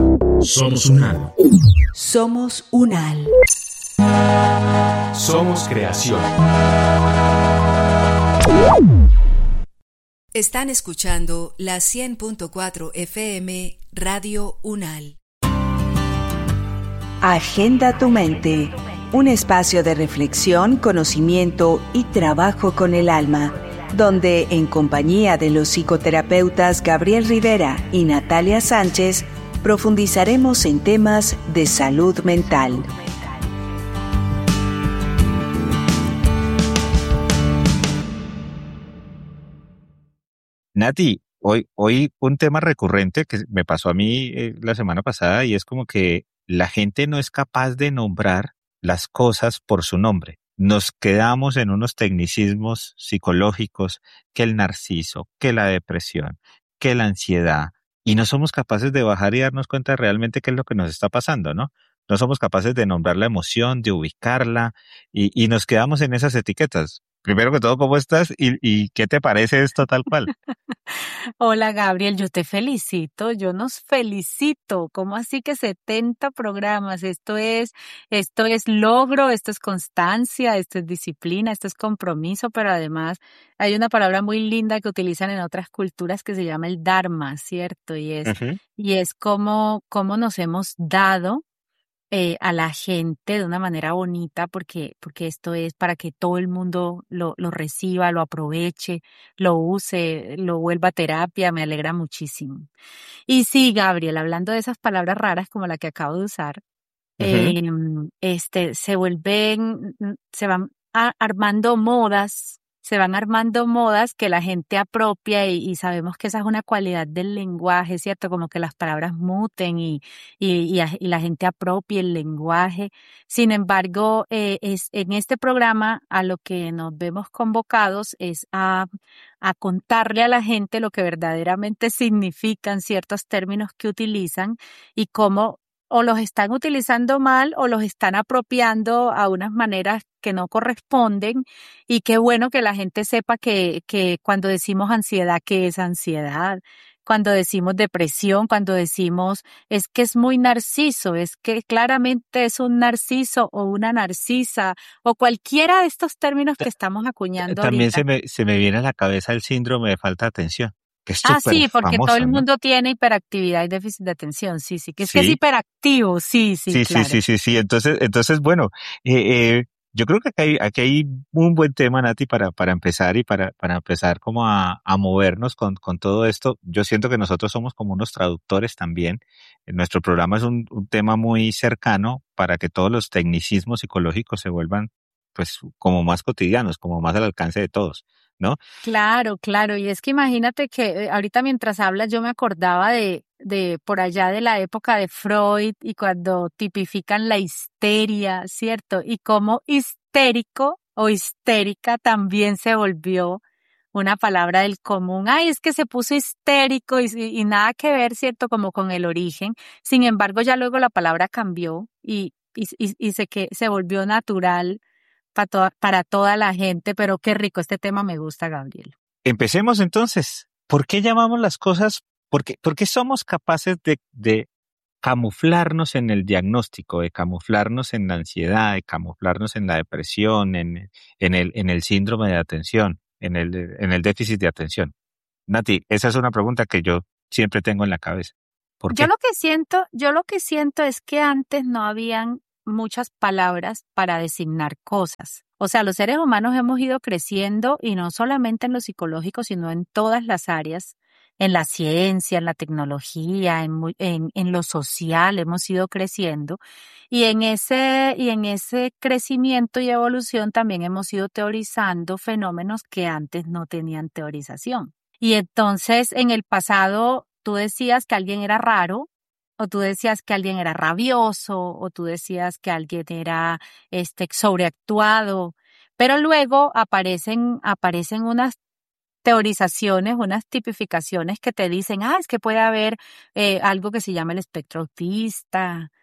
Somos UNAL. Somos UNAL. Somos creación. Están escuchando la 100.4 FM Radio UNAL. Agenda tu mente. Un espacio de reflexión, conocimiento y trabajo con el alma, donde en compañía de los psicoterapeutas Gabriel Rivera y Natalia Sánchez profundizaremos en temas de salud mental. Nati, hoy un tema recurrente que me pasó a mí la semana pasada, y es como que la gente no es capaz de nombrar las cosas por su nombre. Nos quedamos en unos tecnicismos psicológicos, que el narciso, que la depresión, que la ansiedad, y no somos capaces de bajar y darnos cuenta realmente qué es lo que nos está pasando, ¿no? No somos capaces de nombrar la emoción, de ubicarla, y nos quedamos en esas etiquetas. Primero que todo, ¿cómo estás? ¿Y qué te parece esto tal cual? Hola Gabriel, yo te felicito, yo nos felicito. ¿Cómo así que 70 programas? Esto es logro, esto es constancia, esto es disciplina, esto es compromiso, pero además hay una palabra muy linda que utilizan en otras culturas que se llama el dharma, ¿cierto? Ujú. Y es cómo nos hemos dado a la gente de una manera bonita, porque esto es para que todo el mundo lo reciba, lo aproveche, lo use, lo vuelva terapia. Me alegra muchísimo. Y sí, Gabriel, hablando de esas palabras raras como la que acabo de usar, Ujú. se van armando modas, se van armando modas que la gente apropia y sabemos que esa es una cualidad del lenguaje, ¿cierto? Como que las palabras muten y la gente apropia el lenguaje. Sin embargo, es en este programa a lo que nos vemos convocados es a contarle a la gente lo que verdaderamente significan ciertos términos que utilizan y cómo o los están utilizando mal o los están apropiando a unas maneras que no corresponden. Y qué bueno que la gente sepa que cuando decimos ansiedad, ¿qué es ansiedad? Cuando decimos depresión, cuando decimos es que es muy narciso, es que claramente es un narciso o una narcisa o cualquiera de estos términos que estamos acuñando También ahorita. se me viene a la cabeza el síndrome de falta de atención, que es Ah, súper sí, porque todo el famoso, ¿no? mundo tiene hiperactividad y déficit de atención. Sí, sí, que es Sí, hiperactivo. Sí, sí, sí, sí, claro. sí, sí, sí. Entonces, bueno, yo creo que aquí hay un buen tema, Nati, para empezar y para empezar como a movernos con todo esto. Yo siento que nosotros somos como unos traductores también. Nuestro programa es un tema muy cercano para que todos los tecnicismos psicológicos se vuelvan, pues, como más cotidianos, como más al alcance de todos, ¿no? Claro, claro. Y es que imagínate que ahorita mientras hablas yo me acordaba de por allá de la época de Freud y cuando tipifican la histeria, ¿cierto? Y cómo histérico o histérica también se volvió una palabra del común. Ay, es que se puso histérico y nada que ver, ¿cierto? Como con el origen. Sin embargo, ya luego la palabra cambió y se volvió natural para toda la gente, pero qué rico, este tema me gusta, Gabriel. Empecemos entonces. ¿Por qué llamamos las cosas? Por qué somos capaces de camuflarnos en el diagnóstico, de camuflarnos en la ansiedad, de camuflarnos en la depresión, en el síndrome de atención, en el déficit de atención? Nati, esa es una pregunta que yo siempre tengo en la cabeza. ¿Por qué? Yo lo que siento es que antes no habían muchas palabras para designar cosas. O sea, los seres humanos hemos ido creciendo y no solamente en lo psicológico, sino en todas las áreas, en la ciencia, en la tecnología, en lo social, hemos ido creciendo. Y en ese crecimiento y evolución también hemos ido teorizando fenómenos que antes no tenían teorización. Y entonces, en el pasado, tú decías que alguien era raro, o tú decías que alguien era rabioso, o tú decías que alguien era sobreactuado, pero luego aparecen unas teorizaciones, unas tipificaciones que te dicen, es que puede haber algo que se llama el espectro autista,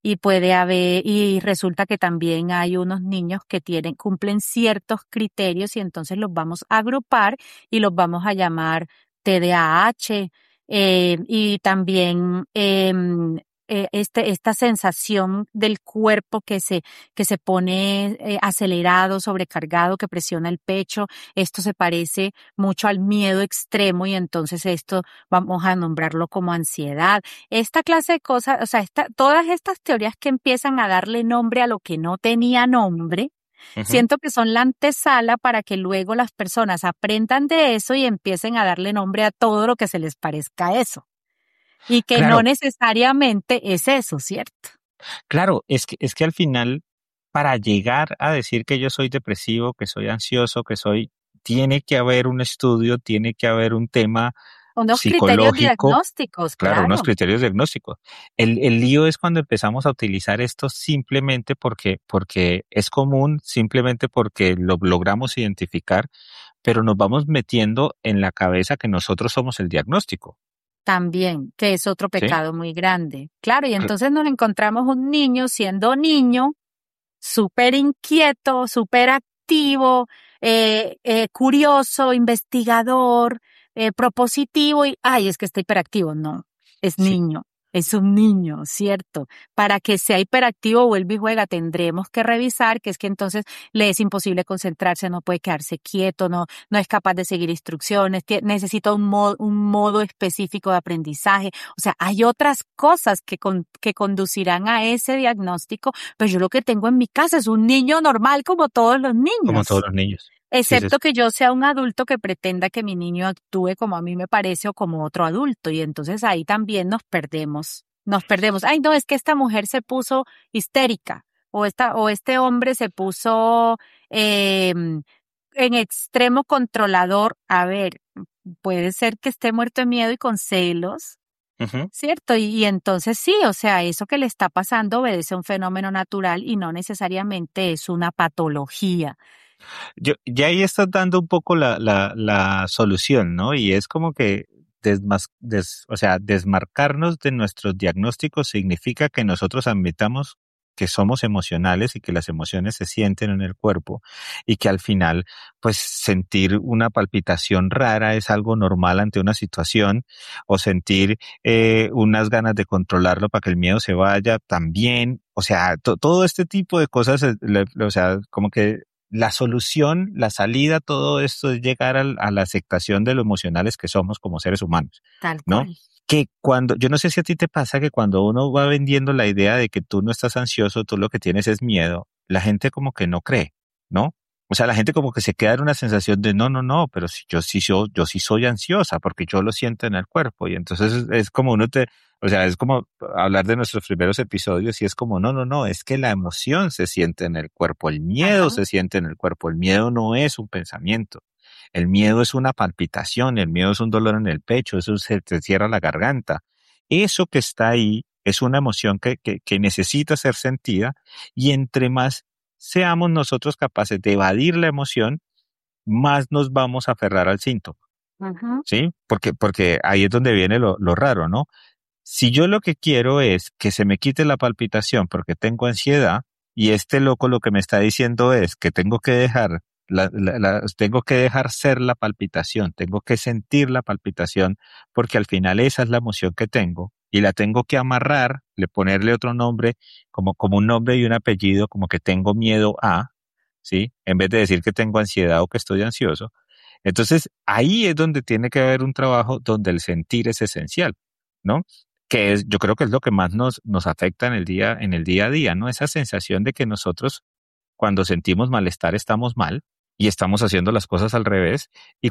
y resulta que también hay unos niños que cumplen ciertos criterios y entonces los vamos a agrupar y los vamos a llamar TDAH, y también esta sensación del cuerpo que se pone acelerado, sobrecargado, que presiona el pecho. Esto se parece mucho al miedo extremo y entonces esto vamos a nombrarlo como ansiedad. Esta clase de cosas, o sea, todas estas teorías que empiezan a darle nombre a lo que no tenía nombre, siento que son la antesala para que luego las personas aprendan de eso y empiecen a darle nombre a todo lo que se les parezca a eso. Y que no Claro, necesariamente es eso, ¿cierto? claro, es que al final, para llegar a decir que yo soy depresivo, que soy ansioso, tiene que haber un estudio, tiene que haber un tema Unos criterios psicológico. diagnósticos, Claro, unos claro. criterios diagnósticos. El lío es cuando empezamos a utilizar esto simplemente porque es común, simplemente porque lo logramos identificar, pero nos vamos metiendo en la cabeza que nosotros somos el diagnóstico, También, que es otro ¿sí? pecado muy grande. Claro, y Cl- entonces nos encontramos un niño siendo niño, súper inquieto, súper activo, curioso, investigador, propositivo y, ay, es que está hiperactivo. No, Sí, es un niño, ¿cierto? Para que sea hiperactivo, vuelve y juega, tendremos que revisar que es que entonces le es imposible concentrarse, no puede quedarse quieto, no es capaz de seguir instrucciones, necesita un modo específico de aprendizaje. O sea, hay otras cosas que conducirán a ese diagnóstico, pero yo lo que tengo en mi casa es un niño normal como todos los como todos niños. los niños. Sí, sí, sí. Excepto que yo sea un adulto que pretenda que mi niño actúe como a mí me parece o como otro adulto. Y entonces ahí también nos perdemos. Nos perdemos. Ay, no, es que esta mujer se puso histérica. O este hombre se puso en extremo controlador. A ver, puede ser que esté muerto de miedo y con celos. Ujú. ¿Cierto? Y entonces sí, o sea, eso que le está pasando obedece a un fenómeno natural y no necesariamente es una patología. Ya ahí estás dando un poco la solución, ¿no? Y es como que o sea, desmarcarnos de nuestros diagnósticos significa que nosotros admitamos que somos emocionales y que las emociones se sienten en el cuerpo y que al final, pues sentir una palpitación rara es algo normal ante una situación o sentir unas ganas de controlarlo para que el miedo se vaya también. O sea, todo este tipo de cosas, o sea, como que la solución, la salida, todo esto es llegar a la aceptación de lo emocionales que somos como seres humanos, Tal ¿no? cual. Que yo no sé si a ti te pasa que cuando uno va vendiendo la idea de que tú no estás ansioso, tú lo que tienes es miedo, la gente como que no cree, ¿no? O sea, la gente como que se queda en una sensación de no, no, no, pero si yo sí soy ansiosa porque yo lo siento en el cuerpo. Y entonces es como o sea, es como hablar de nuestros primeros episodios y es como, no, no, no, es que la emoción se siente en el cuerpo, el miedo Ajá. se siente en el cuerpo, el miedo no es un pensamiento, el miedo es una palpitación, el miedo es un dolor en el pecho, eso se te cierra la garganta. Eso que está ahí es una emoción que necesita ser sentida y entre más seamos nosotros capaces de evadir la emoción, más nos vamos a aferrar al síntoma, Ujú. ¿sí? Porque ahí es donde viene lo raro, ¿no? Si yo lo que quiero es que se me quite la palpitación porque tengo ansiedad y este loco lo que me está diciendo es que tengo que dejar tengo que dejar ser la palpitación, tengo que sentir la palpitación porque al final esa es la emoción que tengo y la tengo que amarrar, ponerle otro nombre como un nombre y un apellido, como que tengo miedo a, ¿sí? En vez de decir que tengo ansiedad o que estoy ansioso. Entonces ahí es donde tiene que haber un trabajo donde el sentir es esencial, ¿no? Yo creo que es lo que más nos afecta en el día a día, ¿no? Esa sensación de que nosotros cuando sentimos malestar estamos mal y estamos haciendo las cosas al revés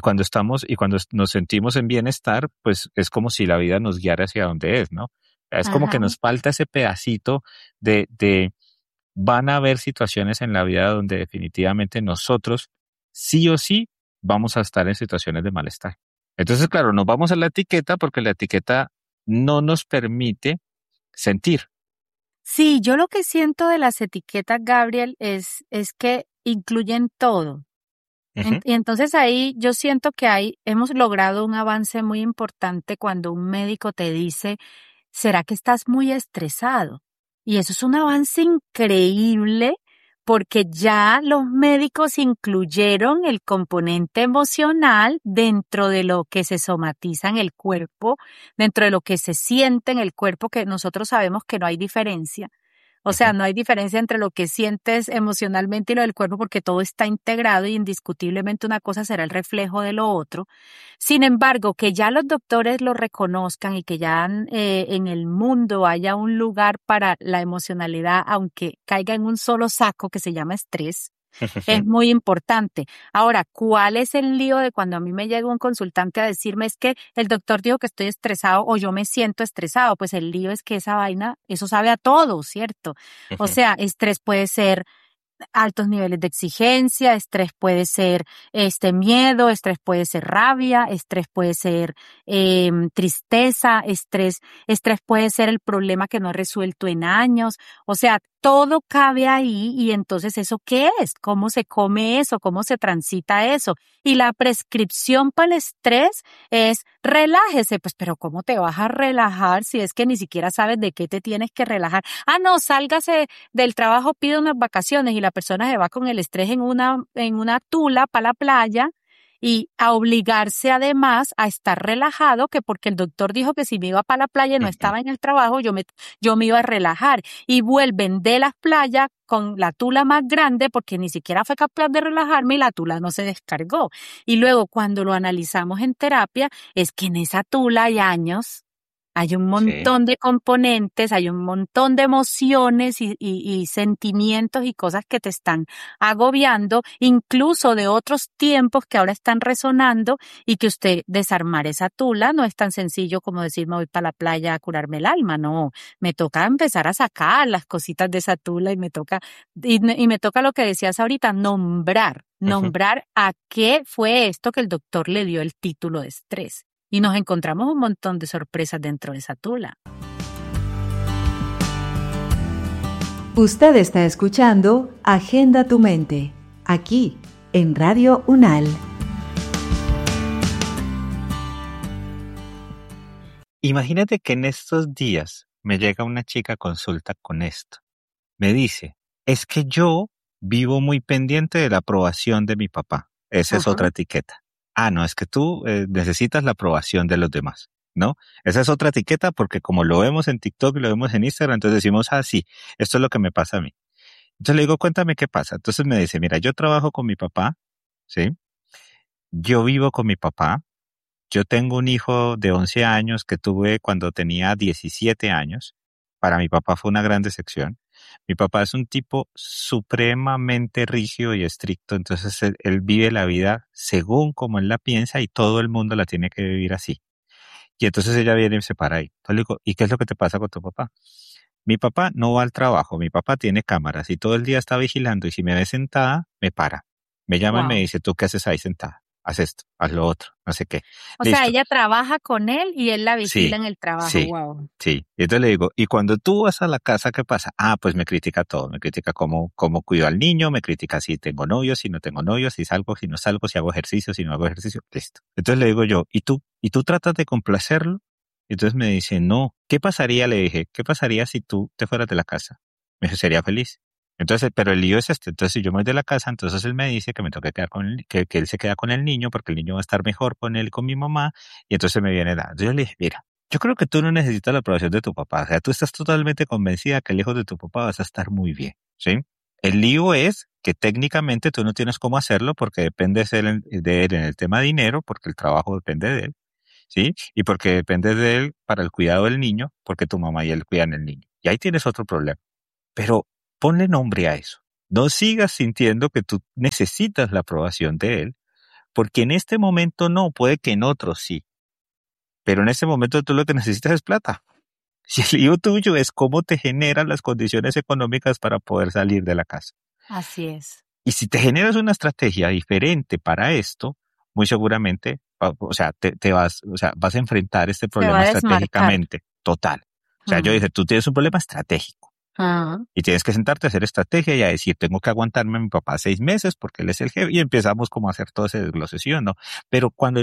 y cuando nos sentimos en bienestar, pues es como si la vida nos guiara hacia donde es, ¿no? Es como Ajá. que nos falta ese pedacito de van a haber situaciones en la vida donde definitivamente nosotros sí o sí vamos a estar en situaciones de malestar. Entonces, claro, nos vamos a la etiqueta porque la etiqueta no nos permite sentir. Sí, yo lo que siento de las etiquetas, Gabriel, es que incluyen todo. Ujú. Y entonces ahí yo siento que hemos logrado un avance muy importante cuando un médico te dice, ¿será que estás muy estresado? Y eso es un avance increíble porque ya los médicos incluyeron el componente emocional dentro de lo que se somatiza en el cuerpo, dentro de lo que se siente en el cuerpo, que nosotros sabemos que no hay diferencia. O sea, no hay diferencia entre lo que sientes emocionalmente y lo del cuerpo porque todo está integrado y indiscutiblemente una cosa será el reflejo de lo otro. Sin embargo, que ya los doctores lo reconozcan y que ya en el mundo haya un lugar para la emocionalidad, aunque caiga en un solo saco que se llama estrés, es muy importante. Ahora, ¿cuál es el lío de cuando a mí me llega un consultante a decirme es que el doctor dijo que estoy estresado o yo me siento estresado? Pues el lío es que esa vaina, eso sabe a todo, ¿cierto? O sea, estrés puede ser altos niveles de exigencia, estrés puede ser miedo, estrés puede ser rabia, estrés puede ser tristeza, estrés puede ser el problema que no he resuelto en años. O sea, todo cabe ahí y entonces ¿eso qué es? ¿Cómo se come eso? ¿Cómo se transita eso? Y la prescripción para el estrés es relájese. Pues, pero ¿cómo te vas a relajar si es que ni siquiera sabes de qué te tienes que relajar? Ah, no, sálgase del trabajo, pide unas vacaciones y la persona se va con el estrés en una tula para la playa y a obligarse además a estar relajado, que porque el doctor dijo que si me iba para la playa y no estaba en el trabajo, yo me iba a relajar. Y vuelven de las playas con la tula más grande porque ni siquiera fue capaz de relajarme y la tula no se descargó. Y luego cuando lo analizamos en terapia, es que en esa tula hay años. Hay un montón de componentes, hay un montón de emociones y sentimientos y cosas que te están agobiando, incluso de otros tiempos que ahora están resonando y que usted desarmar esa tula no es tan sencillo como decir me voy para la playa a curarme el alma, no. Me toca empezar a sacar las cositas de esa tula y me toca lo que decías ahorita, nombrar a qué fue esto que el doctor le dio el título de estrés. Y nos encontramos un montón de sorpresas dentro de esa tula. Usted está escuchando Agenda tu Mente, aquí en Radio UNAL. Imagínate que en estos días me llega una chica a consulta con esto. Me dice, es que yo vivo muy pendiente de la aprobación de mi papá. Esa es otra etiqueta. Ah, no, es que tú necesitas la aprobación de los demás, ¿no? Esa es otra etiqueta porque como lo vemos en TikTok y lo vemos en Instagram, entonces decimos, ah, sí, esto es lo que me pasa a mí. Entonces le digo, cuéntame qué pasa. Entonces me dice, mira, yo trabajo con mi papá, ¿sí? Yo vivo con mi papá. Yo tengo un hijo de 11 años que tuve cuando tenía 17 años. Para mi papá fue una gran decepción. Mi papá es un tipo supremamente rígido y estricto, entonces él vive la vida según como él la piensa y todo el mundo la tiene que vivir así. Y entonces ella viene y se para ahí. Entonces le digo, ¿y qué es lo que te pasa con tu papá? Mi papá no va al trabajo, mi papá tiene cámaras y todo el día está vigilando y si me ve sentada, me para. Me llama y me dice, ¿tú qué haces ahí sentada? Haz esto, haz lo otro, no sé qué. O Listo. sea, ella trabaja con él y él la vigila en el trabajo. Sí, wow. Sí. Y entonces le digo, ¿y cuando tú vas a la casa, qué pasa? Ah, pues me critica todo. Me critica cómo cuido al niño, me critica si tengo novios, si no tengo novios, si salgo, si no salgo, si hago ejercicio, si no hago ejercicio. Listo. Entonces le digo yo, ¿y tú tratas de complacerlo? Y entonces me dice, no. ¿Qué pasaría? Le dije, ¿qué pasaría si tú te fueras de la casa? Me dijo, sería feliz. Entonces, pero el lío es este. Entonces, si yo me voy de la casa, entonces él me dice que me toca quedar con él, que él se queda con el niño porque el niño va a estar mejor con él y con mi mamá. Y entonces me viene dando. Yo le dije, mira, yo creo que tú no necesitas la aprobación de tu papá. O sea, tú estás totalmente convencida que lejos de tu papá vas a estar muy bien, ¿sí? El lío es que técnicamente tú no tienes cómo hacerlo porque dependes de él en el tema de dinero, porque el trabajo depende de él, ¿sí? Y porque dependes de él para el cuidado del niño, porque tu mamá y él cuidan el niño. Y ahí tienes otro problema. Pero ponle nombre a eso. No sigas sintiendo que tú necesitas la aprobación de él, porque en este momento no, puede que en otros sí. Pero en este momento tú lo que necesitas es plata. Si el lío tuyo es cómo te generan las condiciones económicas para poder salir de la casa. Así es. Y si te generas una estrategia diferente para esto, muy seguramente, vas a enfrentar este problema estratégicamente. Total. O sea, yo dije, tú tienes un problema estratégico. Y tienes que sentarte a hacer estrategia y a decir, tengo que aguantarme a mi papá 6 meses porque él es el jefe. Y empezamos como a hacer todo ese desglose, ¿sí o no? Pero cuando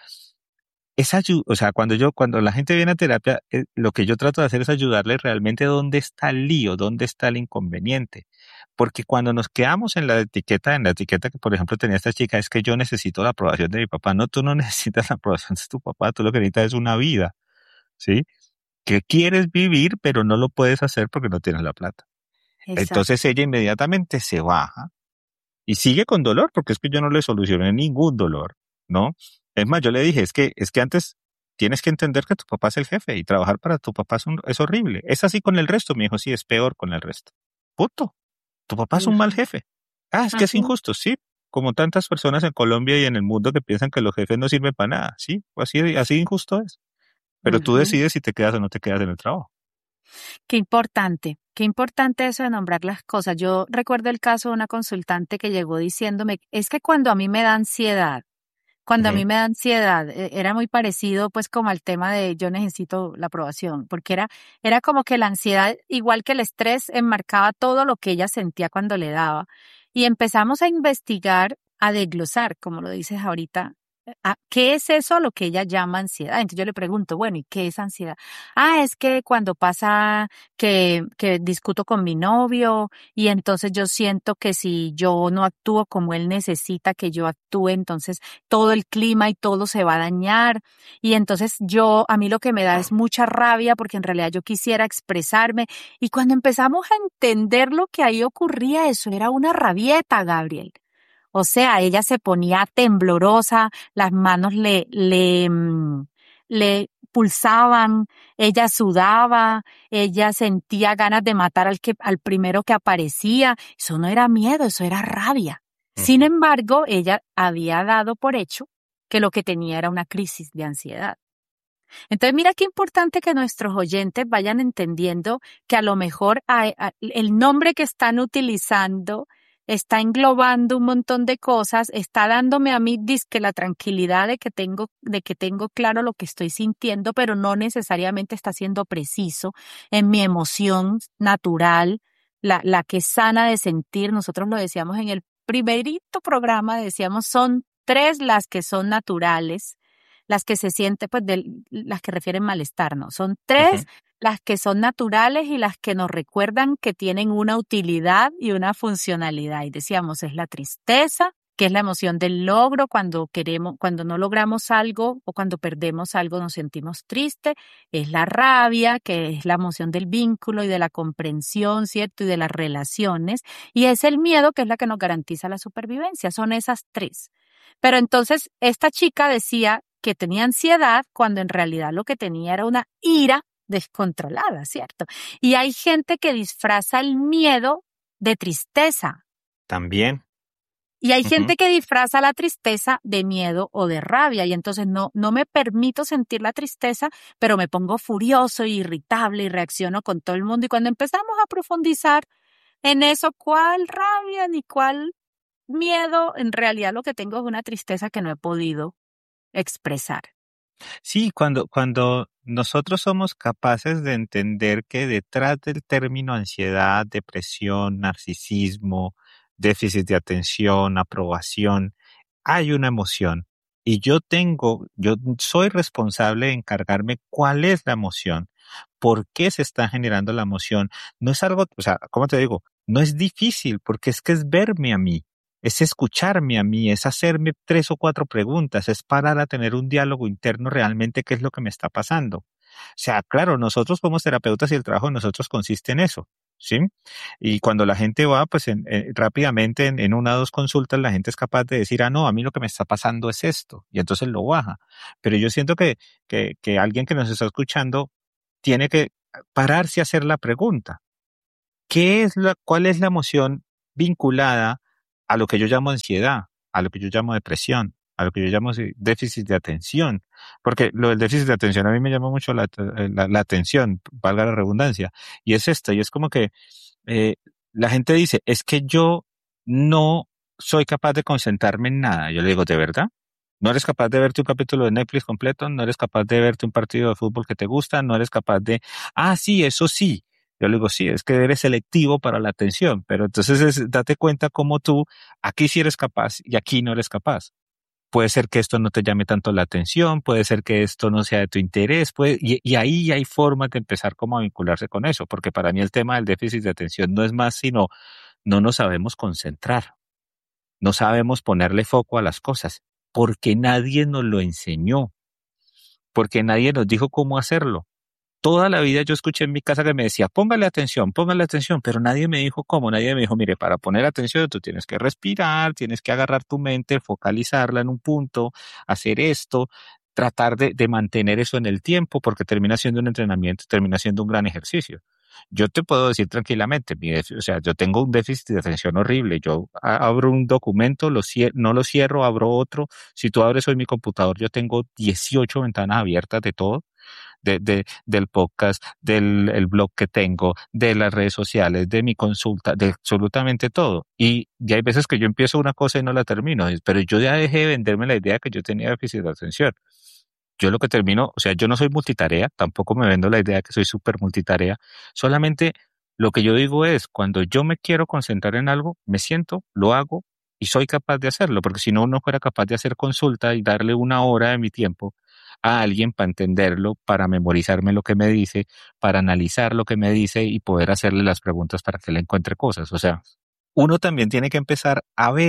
la gente viene a terapia, lo que yo trato de hacer es ayudarle realmente dónde está el lío, dónde está el inconveniente, Porque cuando nos quedamos en la etiqueta que por ejemplo tenía esta chica, es que yo necesito la aprobación de mi papá. No, tú no necesitas la aprobación de tu papá, tú lo que necesitas es una vida, ¿sí? Que quieres vivir, pero no lo puedes hacer porque no tienes la plata. Exacto. Entonces ella inmediatamente se baja y sigue con dolor, porque es que yo no le solucioné ningún dolor, ¿no? Es más, yo le dije, es que antes tienes que entender que tu papá es el jefe y trabajar para tu papá es horrible. Es así con el resto, me dijo, sí, es peor con el resto. Punto. Tu papá es un mal Ujú, jefe. Ah, es que es ujú, injusto, sí. Como tantas personas en Colombia y en el mundo que piensan que los jefes no sirven para nada, sí, así injusto es. Pero tú ujú. decides si te quedas o no te quedas en el trabajo. Qué importante eso de nombrar las cosas. Yo recuerdo el caso de una consultante que llegó diciéndome, es que cuando a mí me da ansiedad, Ujú. era muy parecido pues como al tema de yo necesito la aprobación, porque era como que la ansiedad, igual que el estrés, enmarcaba todo lo que ella sentía cuando le daba. Y empezamos a investigar, a desglosar, como lo dices ahorita, ¿qué es eso a lo que ella llama ansiedad? Entonces yo le pregunto, bueno, ¿y qué es ansiedad? Ah, es que cuando pasa que discuto con mi novio y entonces yo siento que si yo no actúo como él necesita que yo actúe, entonces todo el clima y todo se va a dañar. Y entonces a mí lo que me da es mucha rabia porque en realidad yo quisiera expresarme. Y cuando empezamos a entender lo que ahí ocurría, eso era una rabieta, Gabriel. O sea, ella se ponía temblorosa, las manos le pulsaban, ella sudaba, ella sentía ganas de matar al primero que aparecía. Eso no era miedo, eso era rabia. Sin Ujú. embargo, ella había dado por hecho que lo que tenía era una crisis de ansiedad. Entonces, mira qué importante que nuestros oyentes vayan entendiendo que a lo mejor el nombre que están utilizando está englobando un montón de cosas, está dándome a mí dizque la tranquilidad de que tengo claro lo que estoy sintiendo, pero no necesariamente está siendo preciso en mi emoción natural, la que es sana de sentir. Nosotros lo decíamos en el primerito programa, decíamos, son tres las que son naturales, las que se sienten, pues, las que refieren malestar, ¿no? Son tres Ujú. las que son naturales y las que nos recuerdan que tienen una utilidad y una funcionalidad. Y decíamos, es la tristeza, que es la emoción del logro, cuando no logramos algo o cuando perdemos algo nos sentimos tristes. Es la rabia, que es la emoción del vínculo y de la comprensión, ¿cierto? Y de las relaciones. Y es el miedo, que es la que nos garantiza la supervivencia. Son esas tres. Pero entonces esta chica decía que tenía ansiedad cuando en realidad lo que tenía era una ira descontrolada, ¿cierto? Y hay gente que disfraza el miedo de tristeza También. y hay Ujú. gente que disfraza la tristeza de miedo o de rabia y entonces no me permito sentir la tristeza, pero me pongo furioso y irritable y reacciono con todo el mundo y cuando empezamos a profundizar en eso, ¿cuál rabia ni cuál miedo? En realidad lo que tengo es una tristeza que no he podido expresar. Sí, cuando nosotros somos capaces de entender que detrás del término ansiedad, depresión, narcisismo, déficit de atención, aprobación, hay una emoción. Y yo soy responsable de encargarme cuál es la emoción, por qué se está generando la emoción. No es algo, o sea, ¿cómo te digo? No es difícil, porque es que es verme a mí, es escucharme a mí, es hacerme 3 o 4 preguntas, es parar a tener un diálogo interno realmente qué es lo que me está pasando. O sea, claro, nosotros como terapeutas y el trabajo de nosotros consiste en eso, ¿sí? Y cuando la gente va, pues rápidamente en 1 o 2 consultas, la gente es capaz de decir, ah, no, a mí lo que me está pasando es esto, y entonces lo baja. Pero yo siento que alguien que nos está escuchando tiene que pararse a hacer la pregunta. ¿Cuál es la emoción vinculada a lo que yo llamo ansiedad, a lo que yo llamo depresión, a lo que yo llamo déficit de atención? Porque lo del déficit de atención a mí me llama mucho la atención, valga la redundancia, y es esto, y es como que eh, la gente dice, es que yo no soy capaz de concentrarme en nada. Yo le digo, ¿de verdad? ¿No eres capaz de verte un capítulo de Netflix completo? ¿No eres capaz de verte un partido de fútbol que te gusta? ¿No eres capaz de, ah, sí, eso sí? Yo le digo, sí, es que eres selectivo para la atención, pero entonces date cuenta cómo tú aquí sí eres capaz y aquí no eres capaz. Puede ser que esto no te llame tanto la atención, puede ser que esto no sea de tu interés, y ahí hay formas de empezar como a vincularse con eso, porque para mí el tema del déficit de atención no es más sino no nos sabemos concentrar, no sabemos ponerle foco a las cosas, porque nadie nos lo enseñó, porque nadie nos dijo cómo hacerlo. Toda la vida yo escuché en mi casa que me decía, póngale atención, pero nadie me dijo cómo, nadie me dijo, mire, para poner atención tú tienes que respirar, tienes que agarrar tu mente, focalizarla en un punto, hacer esto, tratar de mantener eso en el tiempo, porque termina siendo un entrenamiento, termina siendo un gran ejercicio. Yo te puedo decir tranquilamente, o sea, yo tengo un déficit de atención horrible, yo abro un documento, no lo cierro, abro otro, si tú abres hoy mi computador, yo tengo 18 ventanas abiertas de todo, del podcast, el blog que tengo, de las redes sociales, de mi consulta, de absolutamente todo. Y hay veces que yo empiezo una cosa y no la termino, pero yo ya dejé de venderme la idea que yo tenía déficit de atención. Yo lo que termino, o sea, yo no soy multitarea, tampoco me vendo la idea de que soy súper multitarea, solamente lo que yo digo es, cuando yo me quiero concentrar en algo, me siento, lo hago y soy capaz de hacerlo, porque si no fuera capaz de hacer consulta y darle una hora de mi tiempo a alguien para entenderlo, para memorizarme lo que me dice, para analizar lo que me dice y poder hacerle las preguntas para que le encuentre cosas. O sea, uno también tiene que empezar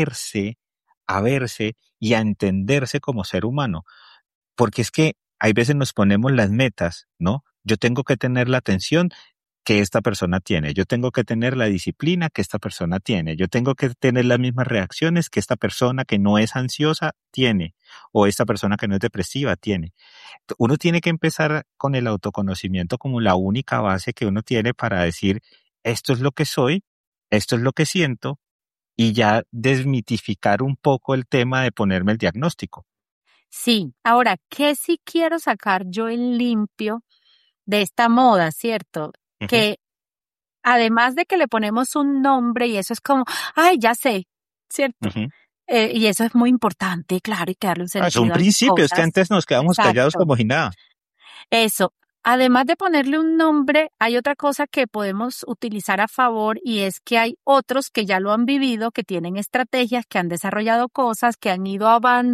a verse y a entenderse como ser humano. Porque es que hay veces nos ponemos las metas, ¿no? Yo tengo que tener la atención que esta persona tiene, yo tengo que tener la disciplina que esta persona tiene, yo tengo que tener las mismas reacciones que esta persona que no es ansiosa tiene, o esta persona que no es depresiva tiene. Uno tiene que empezar con el autoconocimiento como la única base que uno tiene para decir, esto es lo que soy, esto es lo que siento, y ya desmitificar un poco el tema de ponerme el diagnóstico. Sí, ahora, ¿qué sí quiero sacar yo en limpio de esta moda, cierto? Ujú. Que además de que le ponemos un nombre y eso es como, ay, ya sé, ¿cierto? Ujú. Y eso es muy importante, claro, y que darle un sentido Es un a las principio, es que cosas. antes nos quedamos callados Exacto. como si nada. Eso. Además de ponerle un nombre, hay otra cosa que podemos utilizar a favor y es que hay otros que ya lo han vivido, que tienen estrategias, que han desarrollado cosas, que han ido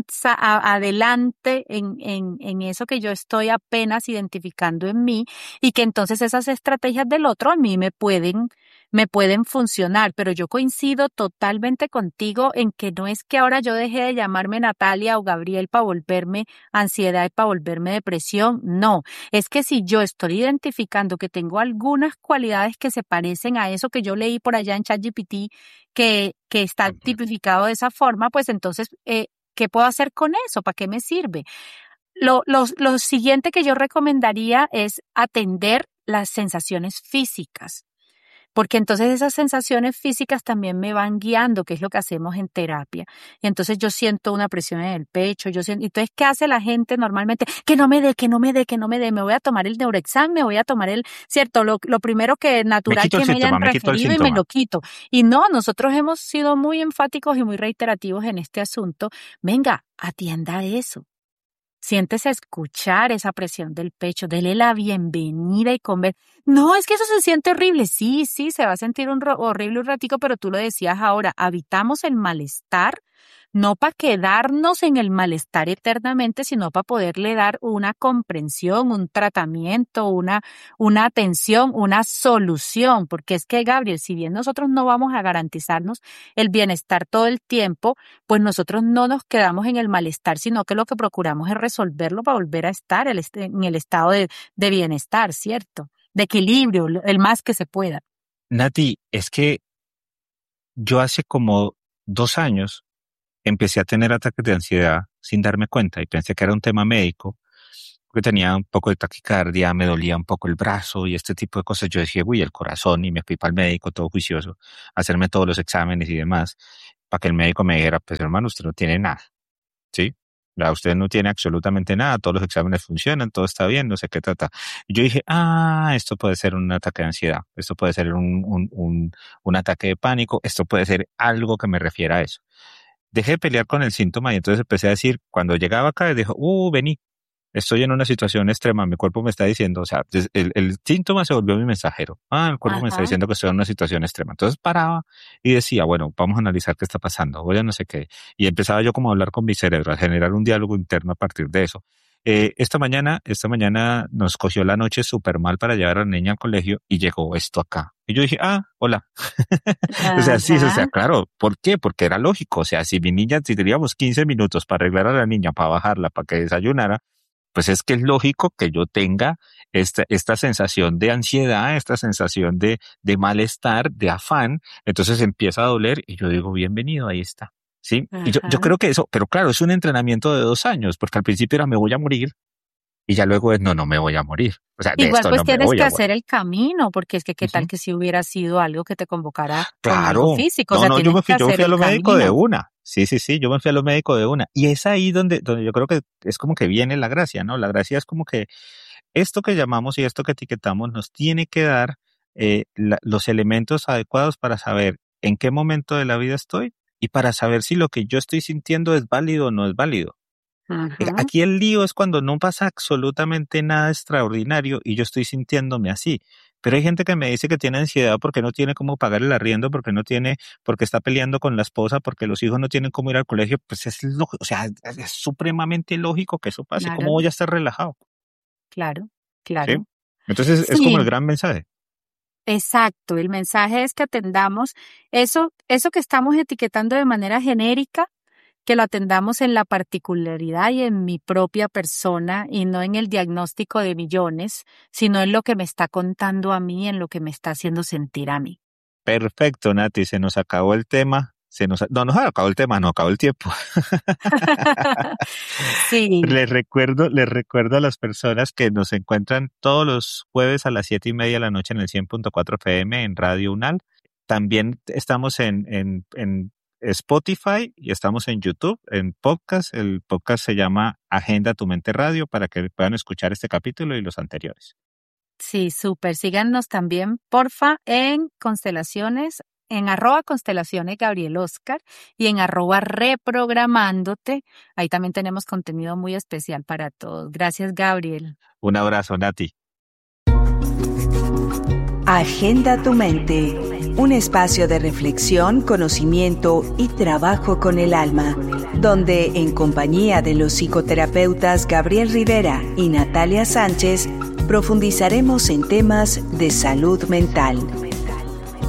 adelante en eso que yo estoy apenas identificando en mí y que entonces esas estrategias del otro a mí me pueden funcionar, pero yo coincido totalmente contigo en que no es que ahora yo deje de llamarme Natalia o Gabriel para volverme ansiedad y para volverme depresión, no, es que si yo estoy identificando que tengo algunas cualidades que se parecen a eso que yo leí por allá en ChatGPT, que está Ujú. tipificado de esa forma, pues entonces, ¿qué puedo hacer con eso? ¿Para qué me sirve? Lo siguiente que yo recomendaría es atender las sensaciones físicas. Porque entonces esas sensaciones físicas también me van guiando, que es lo que hacemos en terapia. Y entonces yo siento una presión en el pecho, entonces, ¿qué hace la gente normalmente? Que no me dé, me voy a tomar el Neurexam, me voy a tomar cierto, lo primero que Me natural quito el que me síntoma, hayan me quito el referido y me síntoma. lo quito. Y no, nosotros hemos sido muy enfáticos y muy reiterativos en este asunto. Venga, atienda eso. Siéntese a escuchar esa presión del pecho, dele la bienvenida y no, es que eso se siente horrible. Sí, se va a sentir horrible un ratico, pero tú lo decías ahora, habitamos el malestar, no para quedarnos en el malestar eternamente, sino para poderle dar una comprensión, un tratamiento, una atención, una solución. Porque es que, Gabriel, si bien nosotros no vamos a garantizarnos el bienestar todo el tiempo, pues nosotros no nos quedamos en el malestar, sino que lo que procuramos es resolverlo para volver a estar en el estado de bienestar, ¿cierto? De equilibrio, el más que se pueda. Nati, es que yo hace como 2 años empecé a tener ataques de ansiedad sin darme cuenta y pensé que era un tema médico, porque tenía un poco de taquicardia, me dolía un poco el brazo y este tipo de cosas. Yo decía, uy, el corazón, y me fui para el médico todo juicioso, a hacerme todos los exámenes y demás, para que el médico me dijera, pues hermano, usted no tiene nada, ¿sí? Usted no tiene absolutamente nada, todos los exámenes funcionan, todo está bien, no sé qué trata. Y yo dije, esto puede ser un ataque de ansiedad, esto puede ser un ataque de pánico, esto puede ser algo que me refiera a eso. Dejé de pelear con el síntoma y entonces empecé a decir, cuando llegaba acá, dijo, vení, estoy en una situación extrema, mi cuerpo me está diciendo, o sea, el síntoma se volvió mi mensajero. El cuerpo me está Ajá. diciendo que estoy en una situación extrema. Entonces paraba y decía, bueno, vamos a analizar qué está pasando, voy a no sé qué. Y empezaba yo como a hablar con mi cerebro, a generar un diálogo interno a partir de eso. esta mañana nos cogió la noche súper mal para llevar a la niña al colegio y llegó esto acá. Y yo dije, hola. O sea, sí, o sea, claro. ¿Por qué? Porque era lógico. O sea, si teníamos 15 minutos para arreglar a la niña, para bajarla, para que desayunara, pues es que es lógico que yo tenga esta sensación de ansiedad, esta sensación de malestar, de afán. Entonces empieza a doler y yo digo, bienvenido, ahí está. Sí, y yo creo que eso, pero claro, es un entrenamiento de 2 años, porque al principio era me voy a morir y ya luego es no me voy a morir. O sea, de igual esto pues no me tienes voy que a hacer morir. el camino, porque es que qué tal que si hubiera sido algo que te convocara con Claro. algo físico, o sea, yo tienes me que fui hacer a el lo médico de camino. una. Sí, yo me fui a lo médico de una. Y es ahí donde yo creo que es como que viene la gracia, ¿no? La gracia es como que esto que llamamos y esto que etiquetamos nos tiene que dar los elementos adecuados para saber en qué momento de la vida estoy y para saber si lo que yo estoy sintiendo es válido o no es válido. Aquí el lío es cuando no pasa absolutamente nada extraordinario y yo estoy sintiéndome así. Pero hay gente que me dice que tiene ansiedad porque no tiene cómo pagar el arriendo, porque está peleando con la esposa, porque los hijos no tienen cómo ir al colegio. Pues es lógico, o sea, es supremamente lógico que eso pase. Claro. ¿Cómo voy a estar relajado? Claro. ¿Sí? Entonces es como el gran mensaje. Exacto, el mensaje es que atendamos eso que estamos etiquetando de manera genérica, que lo atendamos en la particularidad y en mi propia persona y no en el diagnóstico de millones, sino en lo que me está contando a mí, en lo que me está haciendo sentir a mí. Perfecto, Nati, se nos acabó el tema. No nos acabó el tema, no acabó el tiempo. Sí. Les recuerdo a las personas que nos encuentran todos los jueves a las 7:30 de la noche en el 100.4 FM en Radio UNAL. También estamos en Spotify y estamos en YouTube, en podcast. El podcast se llama Agenda Tu Mente Radio para que puedan escuchar este capítulo y los anteriores. Sí, súper. Síganos también, porfa, en Constelaciones, en @Constelaciones Gabriel Oscar y en @Reprogramándote. Ahí también tenemos contenido muy especial para todos. Gracias, Gabriel. Un abrazo, Nati. Agenda Tu Mente, un espacio de reflexión, conocimiento y trabajo con el alma, donde en compañía de los psicoterapeutas Gabriel Rivera y Natalia Sánchez profundizaremos en temas de salud mental.